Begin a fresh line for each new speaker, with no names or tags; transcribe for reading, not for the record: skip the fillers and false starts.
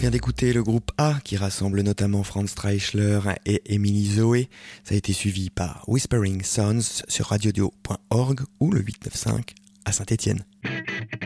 vient d'écouter le groupe A qui rassemble notamment Franz Streichler et Émilie Zoé. Ça a été suivi par Whispering Sons sur radiodio.org ou le 895 à Saint-Étienne.